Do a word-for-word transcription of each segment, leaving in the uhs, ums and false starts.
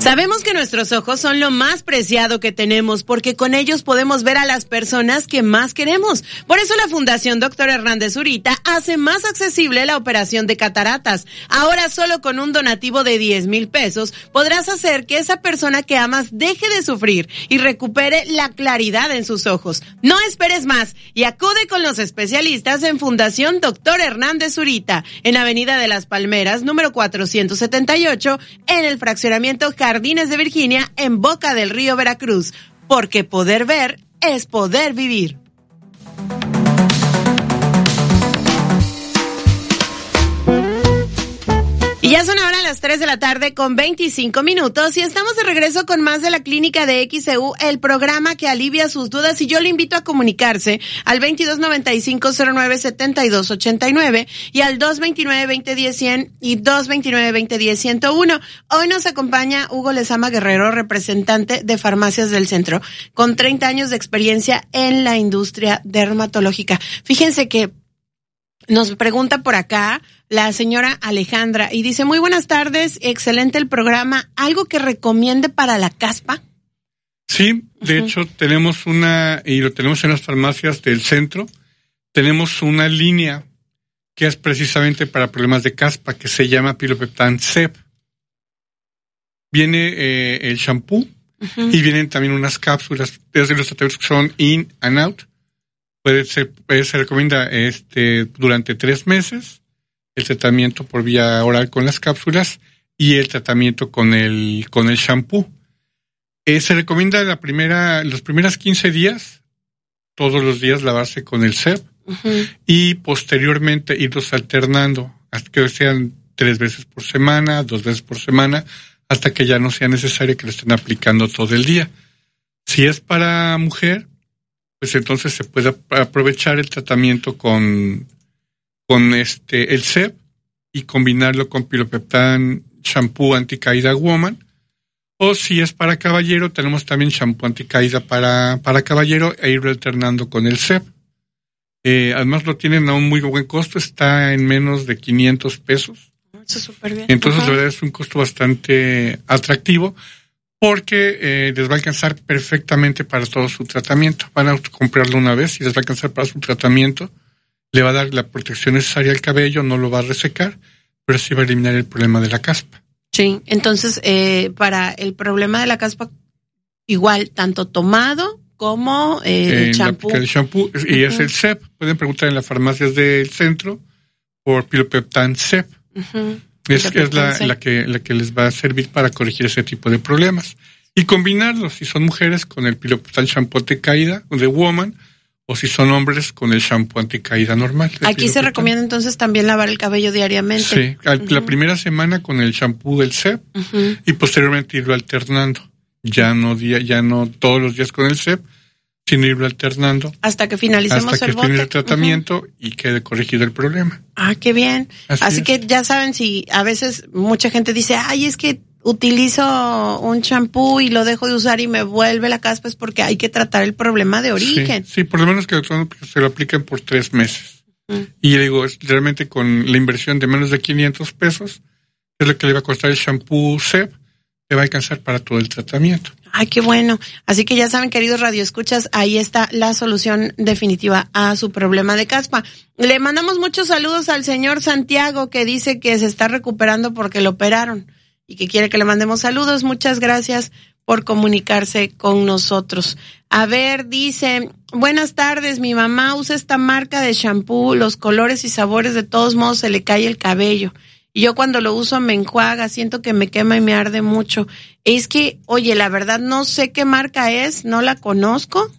Sabemos que nuestros ojos son lo más preciado que tenemos porque con ellos podemos ver a las personas que más queremos. Por eso la Fundación Doctor Hernández Zurita hace más accesible la operación de cataratas. Ahora solo con un donativo de diez mil pesos podrás hacer que esa persona que amas deje de sufrir y recupere la claridad en sus ojos. No esperes más y acude con los especialistas en Fundación Doctor Hernández Zurita, en Avenida de las Palmeras, número cuatrocientos setenta y ocho, en el fraccionamiento Jardines de Virginia, en Boca del Río, Veracruz, porque poder ver es poder vivir. Y ya son ahora las tres de la tarde con veinticinco minutos y estamos de regreso con más de la Clínica de X C U, el programa que alivia sus dudas, y yo le invito a comunicarse al veintidós noventa y cinco cero nueve setenta y dos ochenta y nueve y al dos veintinueve veinte diez cien y dos veintinueve veinte diez ciento uno. Hoy nos acompaña Hugo Lezama Guerrero, representante de Farmacias del Centro, con treinta años de experiencia en la industria dermatológica. Fíjense que nos pregunta por acá la señora Alejandra y dice: muy buenas tardes, excelente el programa, ¿algo que recomiende para la caspa? Sí, de uh-huh. hecho tenemos una, y lo tenemos en las farmacias del centro, tenemos una línea que es precisamente para problemas de caspa, que se llama Pilopeptan S E P. Viene eh, el shampoo uh-huh. y vienen también unas cápsulas, desde los tratamientos que son in and out. Puede ser, puede, se recomienda este durante tres meses el tratamiento por vía oral con las cápsulas y el tratamiento con el con el shampoo. Eh, se recomienda la primera los primeros quince días, todos los días lavarse con el S E P uh-huh. y posteriormente irlos alternando hasta que sean tres veces por semana, dos veces por semana, hasta que ya no sea necesario que lo estén aplicando todo el día. Si es para mujer, pues entonces se puede aprovechar el tratamiento con, con este el S E P y combinarlo con Pilopeptan Shampoo Anticaída Woman. O si es para caballero, tenemos también shampoo anticaída para, para caballero e irlo alternando con el S E P. Eh, además lo tienen a un muy buen costo, está en menos de quinientos pesos. Eso es súper bien. Entonces, Ajá. la verdad es un costo bastante atractivo, porque eh, les va a alcanzar perfectamente para todo su tratamiento. Van a comprarlo una vez y les va a alcanzar para su tratamiento. Le va a dar la protección necesaria al cabello, no lo va a resecar, pero sí va a eliminar el problema de la caspa. Sí, entonces eh, para el problema de la caspa, igual, tanto tomado como eh, el champú. El champú y uh-huh. es el S E P. Pueden preguntar en las farmacias del centro por Pilopeptan S E P. Uh-huh. Es, es la, la, que, la que les va a servir para corregir ese tipo de problemas. Y combinarlos, si son mujeres, con el Pilopeptan Shampoo Anticaída de Woman, o si son hombres, con el shampoo anticaída normal. Aquí se recomienda entonces también lavar el cabello diariamente. Sí, uh-huh. la primera semana con el shampoo del S E P uh-huh. y posteriormente irlo alternando. Ya no día, ya no todos los días con el S E P, sino irlo alternando. Hasta que finalicemos hasta el que bote. termine el tratamiento uh-huh. y quede corregido el problema. Ah, qué bien. Así, Así que ya saben, si a veces mucha gente dice, ay, es que utilizo un champú y lo dejo de usar y me vuelve la caspa, es porque hay que tratar el problema de origen. Sí, sí, por lo menos que se lo apliquen por tres meses. Uh-huh. Y digo, es realmente con la inversión de menos de quinientos pesos, es lo que le va a costar el shampoo S E P, le va a alcanzar para todo el tratamiento. Ay, qué bueno. Así que ya saben, queridos radioescuchas, ahí está la solución definitiva a su problema de caspa. Le mandamos muchos saludos al señor Santiago, que dice que se está recuperando porque lo operaron y que quiere que le mandemos saludos. Muchas gracias por comunicarse con nosotros. A ver, dice, buenas tardes, mi mamá usa esta marca de shampoo, los colores y sabores de todos modos se le cae el cabello. Y yo cuando lo uso me enjuaga, siento que me quema y me arde mucho. Es que, oye, la verdad no sé qué marca es, no la conozco,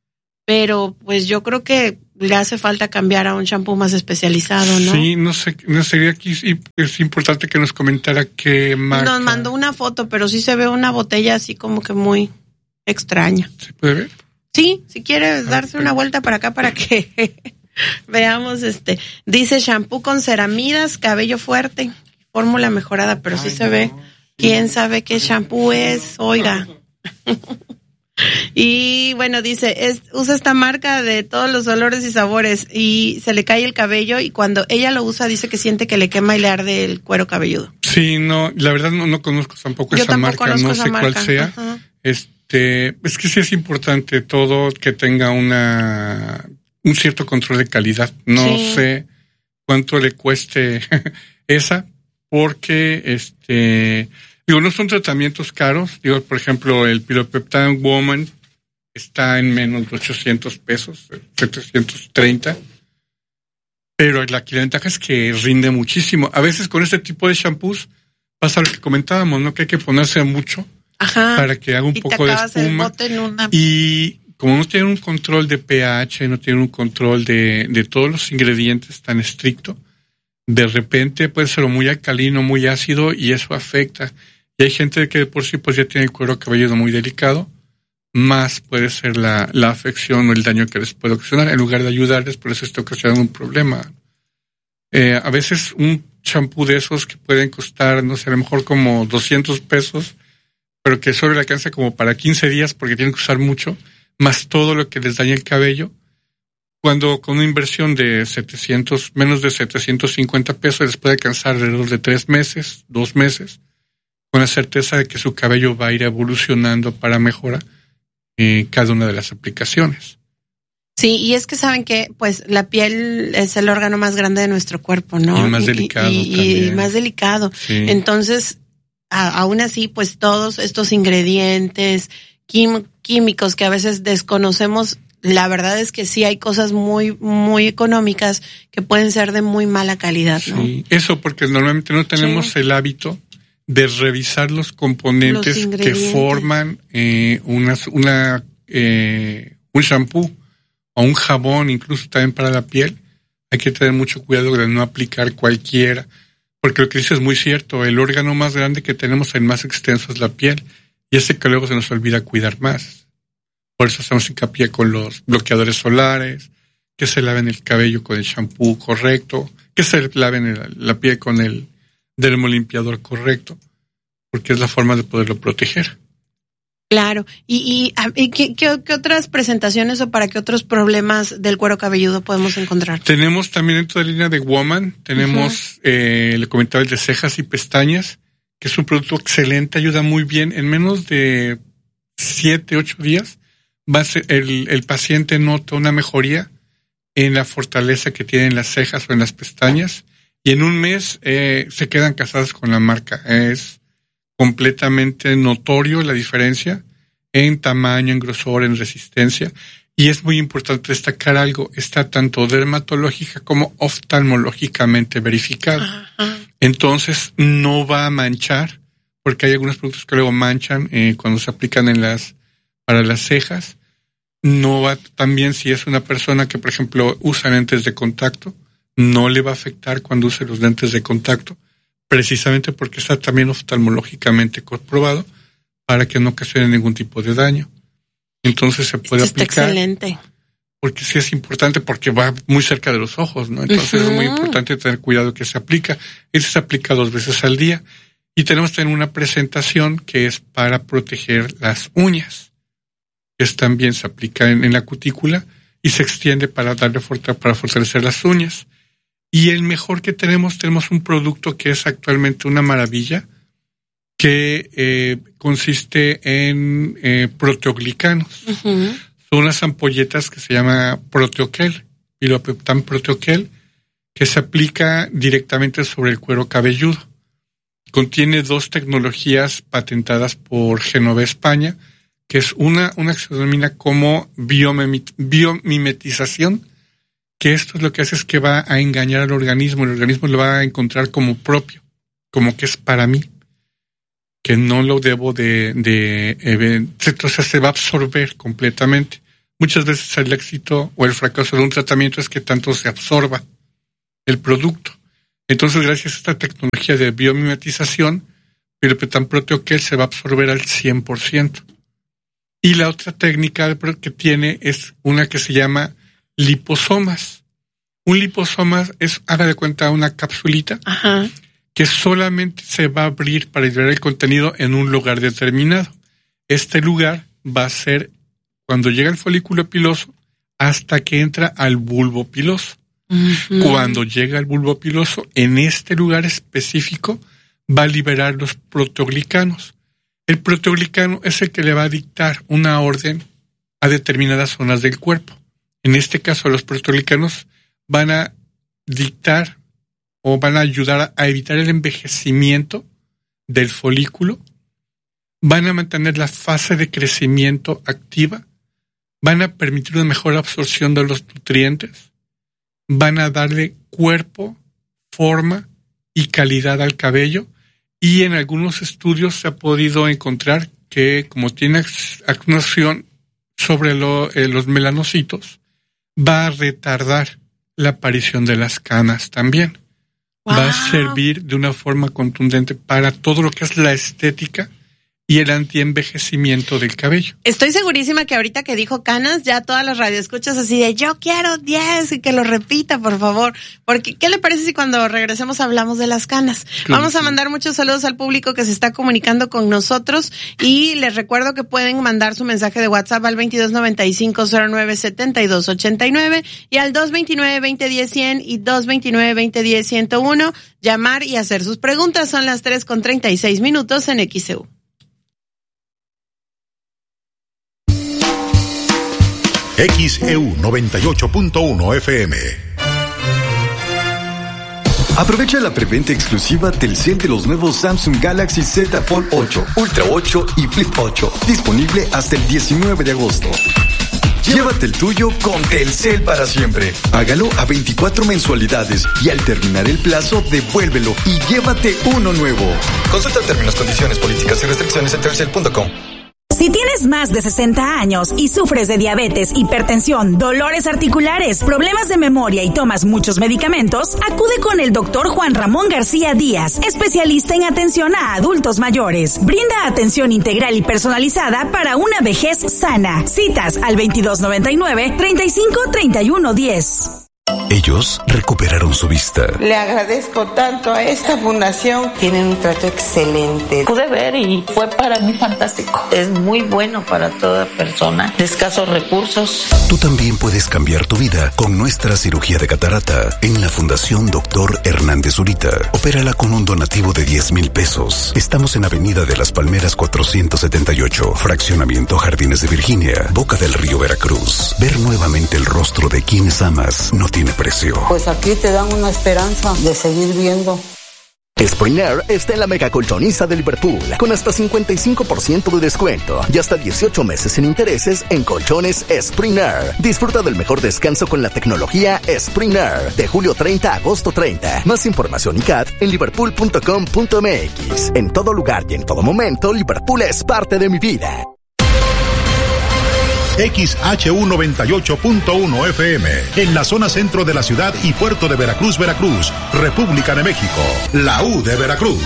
pero pues yo creo que le hace falta cambiar a un shampoo más especializado, ¿no? Sí, no sé, no sería aquí, es importante que nos comentara qué marca. Nos mandó una foto, pero sí se ve una botella así como que muy extraña. ¿Se puede ver? Sí, si quiere darse una vuelta para acá para que... Veamos, este, dice shampoo con ceramidas, cabello fuerte, fórmula mejorada, pero sí se ve. ¿Quién sabe qué shampoo es? Oiga. Y bueno, dice, es, usa esta marca de todos los olores y sabores y se le cae el cabello y cuando ella lo usa dice que siente que le quema y le arde el cuero cabelludo. Sí, no, la verdad no, no conozco tampoco Yo esa tampoco marca, no esa sé marca. cuál sea. Ajá. Este, es que sí es importante todo que tenga una un cierto control de calidad. No Sí. sé cuánto le cueste esa, porque este digo, no son tratamientos caros. Digo, por ejemplo, el Pilopetan Woman está en menos de ochocientos pesos, setecientos treinta. Pero la, la ventaja es que rinde muchísimo. A veces con este tipo de shampoos pasa lo que comentábamos, ¿no? Que hay que ponerse mucho Ajá. para que haga un y poco te de acabas el espuma. bote en una... Y como no tienen un control de pH, no tienen un control de, de todos los ingredientes tan estricto, de repente puede ser muy alcalino, muy ácido, y eso afecta. Y hay gente que de por sí pues ya tiene el cuero cabelludo muy delicado, más puede ser la, la afección o el daño que les puede ocasionar, en lugar de ayudarles, por eso está ocasionando un problema. Eh, a veces un champú de esos que pueden costar, no sé, a lo mejor como doscientos pesos, pero que solo le alcanza como para quince días porque tienen que usar mucho, más todo lo que les daña el cabello, cuando con una inversión de setecientos, menos de setecientos cincuenta pesos les puede alcanzar alrededor de tres meses, dos meses, con la certeza de que su cabello va a ir evolucionando para mejorar eh, cada una de las aplicaciones. Sí, y es que saben que pues la piel es el órgano más grande de nuestro cuerpo, ¿no? Y el más delicado y, y, también. y más delicado. Sí. Entonces, a, aún así, pues todos estos ingredientes quim, químicos que a veces desconocemos, la verdad es que sí hay cosas muy, muy económicas que pueden ser de muy mala calidad, ¿no? Sí, eso porque normalmente no tenemos sí. el hábito de revisar los componentes los que forman eh, una, una eh, un shampoo o un jabón, incluso también para la piel. Hay que tener mucho cuidado de no aplicar cualquiera, porque lo que dice es muy cierto, el órgano más grande que tenemos, el más extenso, es la piel, y ese que luego se nos olvida cuidar más. Por eso hacemos hincapié con los bloqueadores solares, que se laven el cabello con el shampoo correcto, que se laven el, la piel con el dermolimpiador correcto, porque es la forma de poderlo proteger. Claro. ¿Y, y, y ¿qué, qué, qué otras presentaciones o para qué otros problemas del cuero cabelludo podemos encontrar? Tenemos también dentro de la línea de Woman, tenemos, uh-huh. eh, le comentaba el de cejas y pestañas, que es un producto excelente, ayuda muy bien. En menos de siete, ocho días, va a ser, el, el paciente nota una mejoría en la fortaleza que tienen las cejas o en las pestañas, y en un mes eh, se quedan casadas con la marca. Es completamente notorio la diferencia en tamaño, en grosor, en resistencia, y es muy importante destacar algo, está tanto dermatológica como oftalmológicamente verificada. Ajá. Entonces no va a manchar, porque hay algunos productos que luego manchan eh, cuando se aplican en las para las cejas. No va también si es una persona que, por ejemplo, usa lentes de contacto, no le va a afectar cuando use los lentes de contacto, precisamente porque está también oftalmológicamente comprobado para que no ocasione ningún tipo de daño. Entonces se puede Esto aplicar. Está excelente. Porque sí es importante, porque va muy cerca de los ojos, ¿no? Entonces uh-huh. es muy importante tener cuidado que se aplica. Ese se aplica dos veces al día. Y tenemos también una presentación que es para proteger las uñas. Que también se aplica en, en la cutícula y se extiende para darle fuerza, para fortalecer las uñas. Y el mejor que tenemos, tenemos un producto que es actualmente una maravilla, que eh, consiste en eh, proteoglicanos. Uh-huh. Son unas ampolletas que se llama Proteoquel, Pilopetan Proteoquel, que se aplica directamente sobre el cuero cabelludo. Contiene dos tecnologías patentadas por Genové España, que es una, una que se denomina como biomimetización, que esto es lo que hace es que va a engañar al organismo, el organismo lo va a encontrar como propio, como que es para mí, que no lo debo de, de, de entonces se va a absorber completamente. Muchas veces el éxito o el fracaso de un tratamiento es que tanto se absorba el producto. Entonces, gracias a esta tecnología de biomimetización, el Pilopetan Proteoquel se va a absorber al cien por ciento. Y la otra técnica que tiene es una que se llama liposomas. Un liposoma es, haga de cuenta, una capsulita Ajá. que solamente se va a abrir para liberar el contenido en un lugar determinado. Este lugar va a ser cuando llega el folículo piloso hasta que entra al bulbo piloso. Uh-huh. Cuando llega al bulbo piloso, en este lugar específico va a liberar los proteoglicanos. El proteoglicano es el que le va a dictar una orden a determinadas zonas del cuerpo. En este caso, los proteoglicanos van a dictar o van a ayudar a evitar el envejecimiento del folículo, van a mantener la fase de crecimiento activa, van a permitir una mejor absorción de los nutrientes, van a darle cuerpo, forma y calidad al cabello, y en algunos estudios se ha podido encontrar que, como tiene acción sobre lo, eh, los melanocitos, va a retardar la aparición de las canas también. Wow. Va a servir de una forma contundente para todo lo que es la estética y el antienvejecimiento del cabello. Estoy segurísima que ahorita que dijo canas, ya todas las radioescuchas así de yo quiero diez y que lo repita, por favor. Porque, ¿qué le parece si cuando regresemos hablamos de las canas? Claro. Vamos a mandar muchos saludos al público que se está comunicando con nosotros y les recuerdo que pueden mandar su mensaje de WhatsApp al veintidós noventa y cinco cero nueve setenta y dos ochenta y nueve y al dos veintinueve veinte diez cien y dos veintinueve veinte diez ciento uno, llamar y hacer sus preguntas. Son las tres con treinta y seis minutos en X E U. X E U noventa y ocho punto uno F M. Aprovecha la preventa exclusiva Telcel de los nuevos Samsung Galaxy Z Fold ocho, Ultra ocho y Flip ocho, disponible hasta el diecinueve de agosto. Llévate el tuyo con Telcel para siempre. Hágalo a veinticuatro mensualidades y al terminar el plazo, devuélvelo y llévate uno nuevo. Consulta términos, condiciones, políticas y restricciones en telcel punto com. Si tienes más de sesenta años y sufres de diabetes, hipertensión, dolores articulares, problemas de memoria y tomas muchos medicamentos, acude con el doctor Juan Ramón García Díaz, especialista en atención a adultos mayores. Brinda atención integral y personalizada para una vejez sana. Citas al veintidós noventa y nueve treinta y cinco treinta y uno diez. Ellos recuperaron su vista. Le agradezco tanto a esta fundación. Tienen un trato excelente. Pude ver y fue para mí fantástico. Es muy bueno para toda persona de escasos recursos. Tú también puedes cambiar tu vida con nuestra cirugía de catarata en la Fundación Doctor Hernández Zurita. Opérala con un donativo de diez mil pesos. Estamos en Avenida de las Palmeras cuatrocientos setenta y ocho, Fraccionamiento Jardines de Virginia, Boca del Río, Veracruz. Ver nuevamente el rostro de quienes amas no tiene precio. Pues aquí te dan una esperanza de seguir viendo. Spring Air está en la mega colchoniza de Liverpool, con hasta cincuenta y cinco por ciento de descuento y hasta dieciocho meses sin intereses en colchones Spring Air. Disfruta del mejor descanso con la tecnología Spring Air, de julio treinta a agosto treinta. Más información y C A D en liverpool punto com punto m x. En todo lugar y en todo momento, Liverpool es parte de mi vida. X H U noventa y ocho punto uno F M, en la zona centro de la ciudad y puerto de Veracruz, Veracruz, República de México, la U de Veracruz.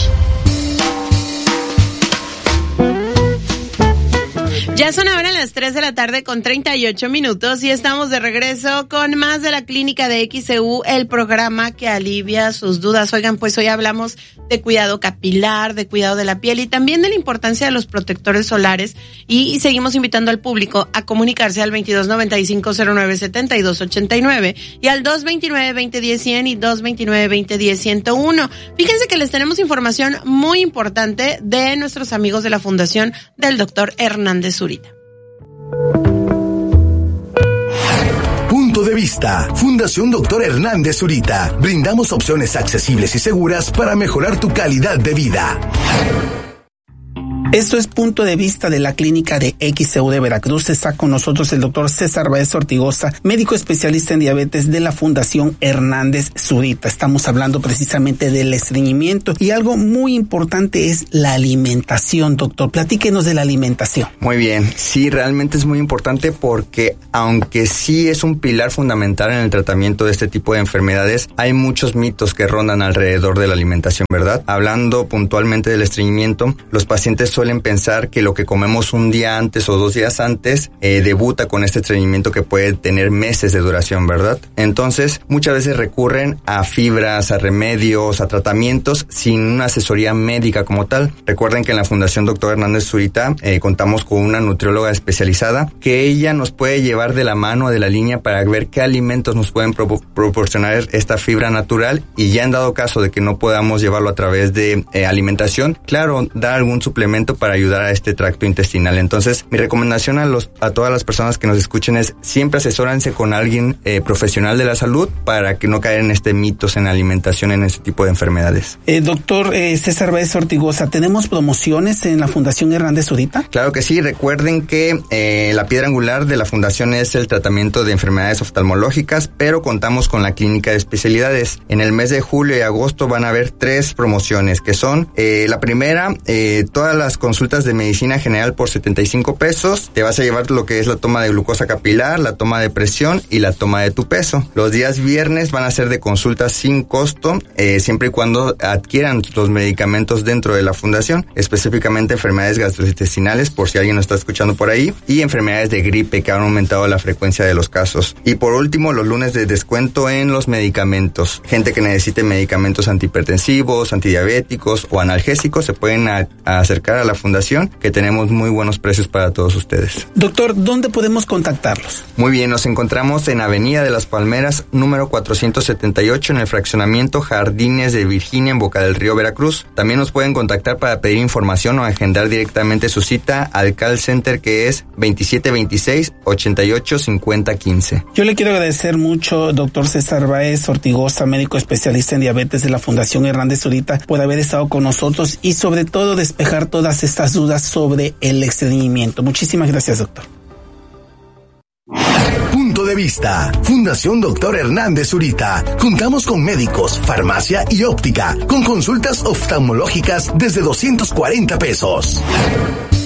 Ya son ahora las tres de la tarde con treinta y ocho minutos y estamos de regreso con más de la clínica de X E U, el programa que alivia sus dudas. Oigan, pues hoy hablamos de cuidado capilar, de cuidado de la piel y también de la importancia de los protectores solares y, y seguimos invitando al público a comunicarse al veintidós noventa y cinco cero nueve setenta y dos ochenta y nueve y al dos veintinueve veinte diez cien y dos veintinueve veinte diez ciento uno. Fíjense que les tenemos información muy importante de nuestros amigos de la Fundación del doctor Hernández Zurita. Punto de vista. Fundación Doctor Hernández Zurita. Brindamos opciones accesibles y seguras para mejorar tu calidad de vida. Esto es Punto de Vista de la clínica de X E U de Veracruz. Está con nosotros el doctor César Baez Ortigoza, médico especialista en diabetes de la Fundación Hernández Zurita. Estamos hablando precisamente del estreñimiento y algo muy importante es la alimentación, doctor. Platíquenos de la alimentación. Muy bien, sí, realmente es muy importante porque aunque sí es un pilar fundamental en el tratamiento de este tipo de enfermedades, hay muchos mitos que rondan alrededor de la alimentación, ¿verdad? Hablando puntualmente del estreñimiento, los pacientes suelen suelen pensar que lo que comemos un día antes o dos días antes eh, debuta con este estreñimiento que puede tener meses de duración, ¿verdad? Entonces, muchas veces recurren a fibras, a remedios, a tratamientos sin una asesoría médica como tal. Recuerden que en la Fundación Doctor Hernández Zurita eh, contamos con una nutrióloga especializada que ella nos puede llevar de la mano, de la línea, para ver qué alimentos nos pueden pro- proporcionar esta fibra natural, y ya en dado caso de que no podamos llevarlo a través de eh, alimentación, claro, dar algún suplemento para ayudar a este tracto intestinal. Entonces, mi recomendación a los a todas las personas que nos escuchen es siempre asesórense con alguien eh, profesional de la salud para que no caigan en este mitos en alimentación en este tipo de enfermedades. Eh, doctor eh, César Báez Ortigosa, ¿tenemos promociones en la Fundación Hernández Zurita? Claro que sí. Recuerden que eh, la piedra angular de la fundación es el tratamiento de enfermedades oftalmológicas, pero contamos con la clínica de especialidades. En el mes de julio y agosto van a haber tres promociones, que son eh, la primera, eh, todas las consultas de medicina general por setenta y cinco pesos. Te vas a llevar lo que es la toma de glucosa capilar, la toma de presión y la toma de tu peso. Los días viernes van a ser de consultas sin costo, eh, siempre y cuando adquieran los medicamentos dentro de la fundación, específicamente enfermedades gastrointestinales, por si alguien nos está escuchando por ahí, y enfermedades de gripe, que han aumentado la frecuencia de los casos. Y por último, los lunes de descuento en los medicamentos. Gente que necesite medicamentos antihipertensivos, antidiabéticos o analgésicos se pueden a, a acercar a la fundación, que tenemos muy buenos precios para todos ustedes. Doctor, ¿dónde podemos contactarlos? Muy bien, nos encontramos en Avenida de las Palmeras, número cuatrocientos setenta y ocho, en el fraccionamiento Jardines de Virginia, en Boca del Río, Veracruz. También nos pueden contactar para pedir información o agendar directamente su cita al call center, que es veintisiete veintiséis, ochenta y ocho, cincuenta, quince. Yo le quiero agradecer mucho, doctor César Báez Ortigosa, médico especialista en diabetes de la Fundación Hernández Zurita, por haber estado con nosotros y sobre todo despejar todas estas dudas sobre el estreñimiento. Muchísimas gracias, doctor. Punto de vista. Fundación Doctor Hernández Zurita. Contamos con médicos, farmacia y óptica, con consultas oftalmológicas desde doscientos cuarenta pesos.